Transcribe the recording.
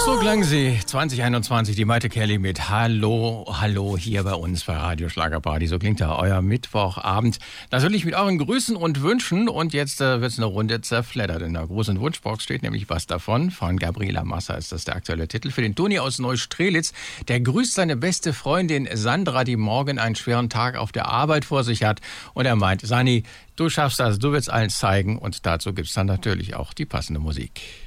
So klang sie 2021, die Maite Kelly mit Hallo, Hallo hier bei uns bei Radio Schlagerparty. So klingt da euer Mittwochabend. Natürlich mit euren Grüßen und Wünschen. Und jetzt wird's eine Runde zerfleddert. In der großen Wunschbox steht nämlich was davon. Von Gabriela Massa ist das der aktuelle Titel. Für den Toni aus Neustrelitz. Der grüßt seine beste Freundin Sandra, die morgen einen schweren Tag auf der Arbeit vor sich hat. Und er meint, Sani, du schaffst das, du willst allen zeigen. Und dazu gibt's dann natürlich auch die passende Musik.